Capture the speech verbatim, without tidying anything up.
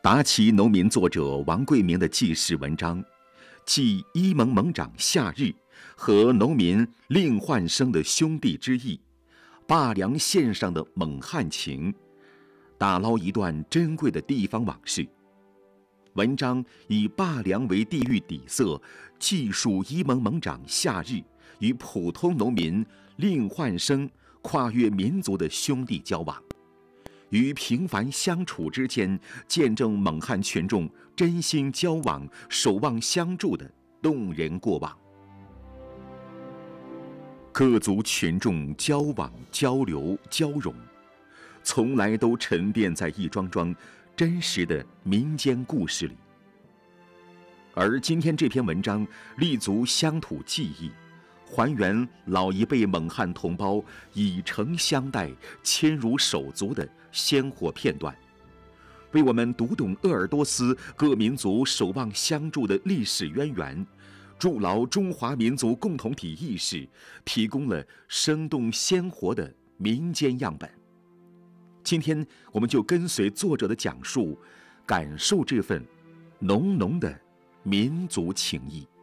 达旗农民作者王贵明的记事文章，记伊蒙蒙长夏日和农民令焕生的兄弟之义，灞梁线上的猛汉情，打捞一段珍贵的地方往事。文章以灞梁为地域底色，记述伊蒙蒙长夏日与普通农民令焕生跨越民族的兄弟交往，于平凡相处之间，见证蒙汉群众真心交往、守望相助的动人过往。各族群众交往、交流、交融，从来都沉淀在一桩桩真实的民间故事里。而今天这篇文章立足乡土记忆，还原老一辈蒙汉同胞以诚相待、牵如手足的鲜活片段，为我们读懂鄂尔多斯各民族守望相助的历史渊源，筑牢中华民族共同体意识，提供了生动鲜活的民间样本。今天我们就跟随作者的讲述，感受这份浓浓的民族情谊。